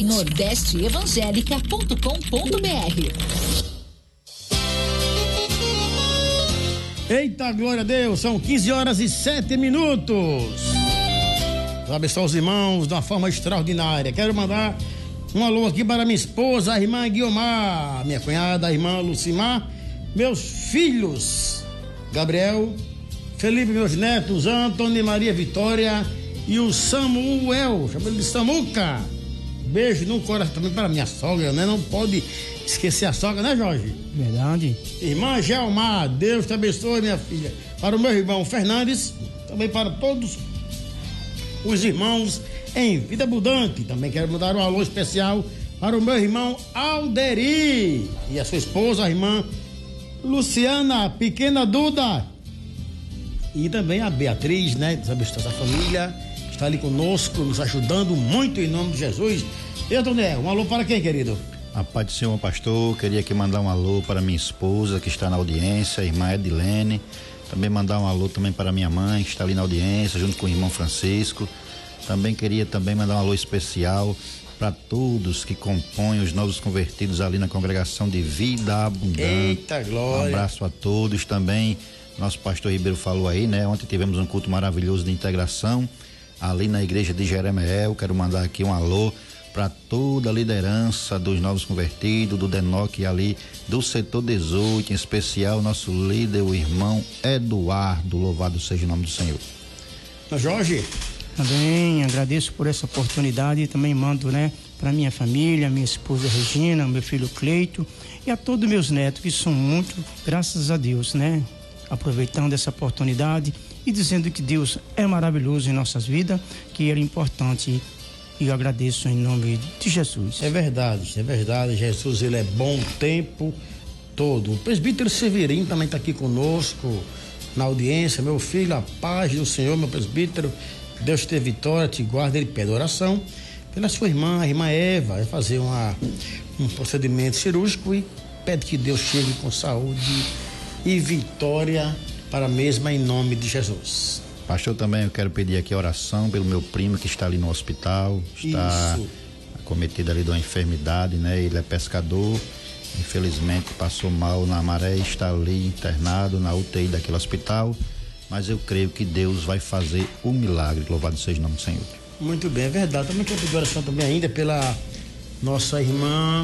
site nordesteevangelica.com.br. Eita, glória a Deus, são 15h07. Abençoe os irmãos de uma forma extraordinária. Quero mandar um alô aqui para minha esposa, a irmã Guiomar, minha cunhada, a irmã Lucimar, meus filhos, Gabriel, Felipe, meus netos, Antônio, Maria Vitória e o Samuel, chama ele de Samuca. Beijo no coração também para minha sogra, né? Não pode esquecer a sogra, né, Jorge? Verdade. Irmã Gelmar, Deus te abençoe, minha filha. Para o meu irmão Fernandes, também para todos os irmãos em Vida Abundante. Também quero mandar um alô especial para o meu irmão Alderi e a sua esposa, a irmã Luciana, pequena Duda. E também a Beatriz, né? Deus abençoe essa família. Está ali conosco, nos ajudando muito em nome de Jesus. E Antônio, um alô para quem, querido? A paz do Senhor, pastor. Queria aqui mandar um alô para minha esposa que está na audiência, a irmã Edilene. Também mandar um alô também para minha mãe que está ali na audiência, junto com o irmão Francisco. Também queria mandar um alô especial para todos que compõem os novos convertidos ali na congregação de Vida Abundante. Eita, glória. Um abraço a todos também. Nosso pastor Ribeiro falou aí, né? Ontem tivemos um culto maravilhoso de integração ali na igreja de Jeremiel. Quero mandar aqui um alô para toda a liderança dos novos convertidos, do DENOC ali, do setor 18, em especial nosso líder, o irmão Eduardo. Louvado seja o nome do Senhor. Jorge. Também agradeço por essa oportunidade e também mando, né, para minha família, minha esposa Regina, meu filho Cleito e a todos meus netos, que são muito, graças a Deus, né? Aproveitando essa oportunidade e dizendo que Deus é maravilhoso em nossas vidas, que Ele é importante, e eu agradeço em nome de Jesus. É verdade, Jesus, Ele é bom o tempo todo. O presbítero Severino também está aqui conosco na audiência. Meu filho, a paz do Senhor, meu presbítero, Deus te dê vitória, te guarda. Ele pede oração pela sua irmã, a irmã Eva, vai fazer um procedimento cirúrgico e pede que Deus chegue com saúde e vitória para a mesma em nome de Jesus. Pastor, também eu quero pedir aqui a oração pelo meu primo que está ali no hospital, está acometido ali de uma enfermidade, né? Ele é pescador, infelizmente passou mal na maré, está ali internado na UTI daquele hospital, mas eu creio que Deus vai fazer o milagre. Louvado seja o nome do Senhor. Muito bem, é verdade. Também quero pedir oração também ainda pela nossa irmã,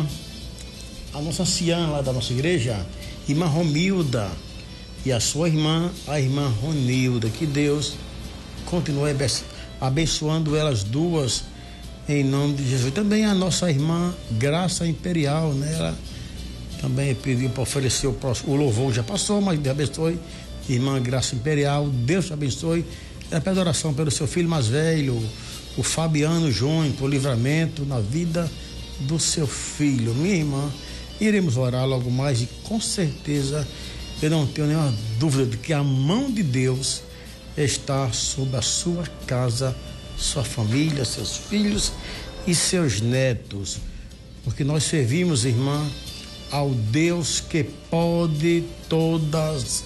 a nossa anciã lá da nossa igreja, irmã Romilda, e a sua irmã, a irmã Ronilda. Que Deus continue abençoando elas duas em nome de Jesus. Também a nossa irmã Graça Imperial, né? Ela também pediu para oferecer o louvor, já passou, mas Deus abençoe. Irmã Graça Imperial, Deus te abençoe. Ela pede oração pelo seu filho mais velho, o Fabiano Júnior, por livramento na vida do seu filho. Minha irmã, iremos orar logo mais e com certeza eu não tenho nenhuma dúvida de que a mão de Deus está sobre a sua casa, sua família, seus filhos e seus netos, porque nós servimos, irmã, ao Deus que pode todas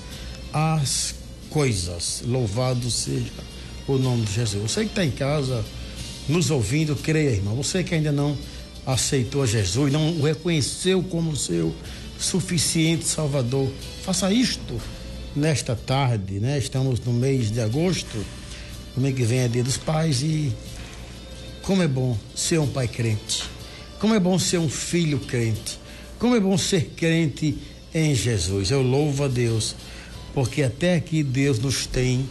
as coisas. Louvado seja o nome de Jesus. Você que está em casa nos ouvindo, creia, irmão. Você que ainda não aceitou Jesus, não o reconheceu como seu suficiente Salvador, faça isto nesta tarde, né? Estamos no mês de agosto, no mês que vem é Dia dos Pais, e como é bom ser um pai crente, como é bom ser um filho crente, como é bom ser crente em Jesus. Eu louvo a Deus, porque até aqui Deus nos tem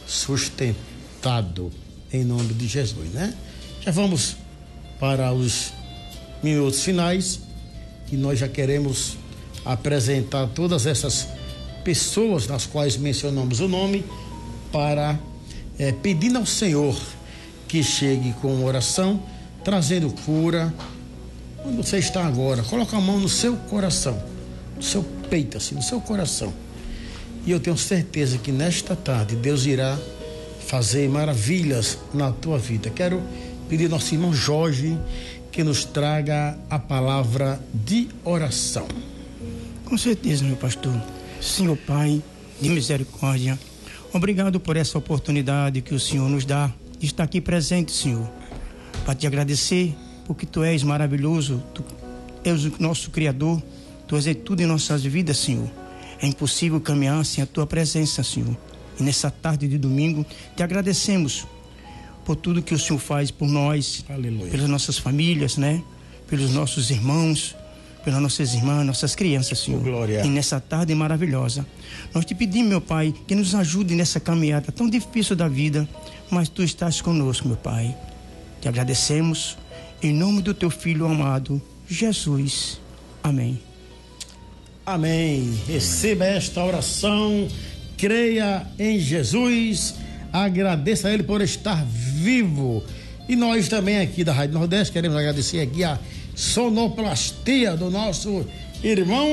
sustentado em nome de Jesus, né? Já vamos para os minutos finais e nós já queremos apresentar todas essas pessoas nas quais mencionamos o nome para pedindo ao Senhor que chegue com oração, trazendo cura. Onde você está agora, coloca a mão no seu coração, no seu peito, assim, no seu coração, e eu tenho certeza que nesta tarde Deus irá fazer maravilhas na tua vida. Quero pedir ao nosso irmão Jorge que nos traga a palavra de oração. Com certeza, meu pastor. Senhor Pai de misericórdia, obrigado por essa oportunidade que o Senhor nos dá de estar aqui presente, Senhor, para te agradecer porque Tu és maravilhoso, Tu és o nosso Criador, Tu és tudo em nossas vidas, Senhor. É impossível caminhar sem a Tua presença, Senhor. E nessa tarde de domingo, Te agradecemos por tudo que o Senhor faz por nós, Aleluia. pelas nossas famílias, né? Pelos nossos irmãos, pelas nossas irmãs, nossas crianças, Senhor. Glória. E nessa tarde maravilhosa, nós Te pedimos, meu Pai, que nos ajude nessa caminhada tão difícil da vida, mas Tu estás conosco, meu Pai. Te agradecemos, em nome do Teu Filho amado, Jesus. Amém. Amém. Receba esta oração, creia em Jesus, agradeça a Ele por estar vivo. E nós também aqui da Rádio Nordeste queremos agradecer aqui a sonoplastia do nosso irmão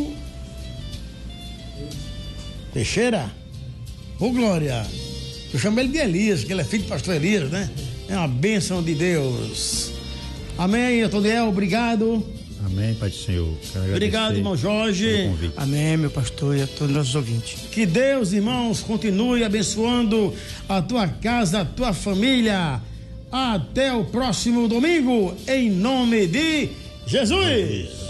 Teixeira. Ô Glória, eu chamo ele de Elias, que ele é filho do pastor Elias, né? É uma bênção de Deus. Amém, Antoniel, obrigado. Amém, Pai do Senhor. Obrigado, irmão Jorge. Amém, meu pastor, e a todos os nossos ouvintes. Que Deus, irmãos, continue abençoando a tua casa, a tua família. Até o próximo domingo, em nome de Jesus.